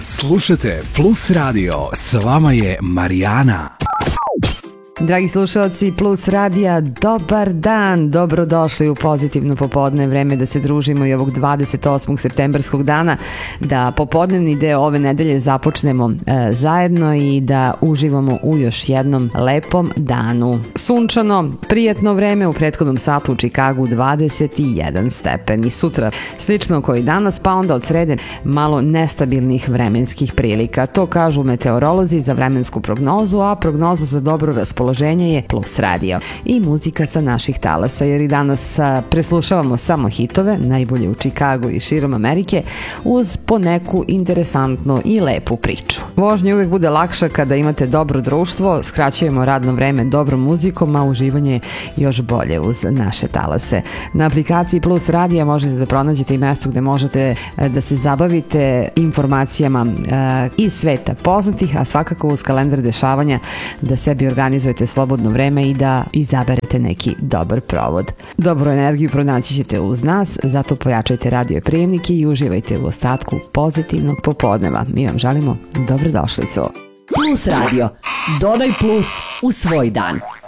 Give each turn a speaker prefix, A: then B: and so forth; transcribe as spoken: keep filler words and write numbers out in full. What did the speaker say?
A: Slušajte Plus Radio, s vama je Marijana.
B: Dragi slušalci Plus radija, dobar dan, dobrodošli u pozitivno popodne, vreme da se družimo i ovog dvadeset osmog septembarskog dana, da popodnevni deo ove nedelje započnemo e, zajedno i da uživamo u još jednom lepom danu. Sunčano, prijatno vreme, u prethodnom satu u Čikagu dvadeset jedan stepen i sutra slično koji danas, pa onda od srede malo nestabilnih vremenskih prilika. To kažu meteorolozi za vremensku prognozu, a prognoza za dobro raspoloženje je Plus radio i muzika sa naših talasa, jer i danas preslušavamo samo hitove, najbolje u Čikagu i širom Amerike, uz poneku interesantnu i lepu priču. Vožnja uvijek bude lakša kada imate dobro društvo, skraćujemo radno vreme dobrom muzikom, a uživanje još bolje uz naše talase. Na aplikaciji Plus radija možete da pronađete i mesto gde možete da se zabavite informacijama iz sveta poznatih, a svakako uz kalendar dešavanja da sebi organizujete slobodno vreme i da izaberete neki dobar provod. Dobru energiju pronaći ćete uz nas, zato pojačajte radio prijemnike i uživajte u ostatku pozitivnog popodneva. Mi vam želimo dobrodošlicu.
C: Plus radio. Dodaj plus u svoj dan.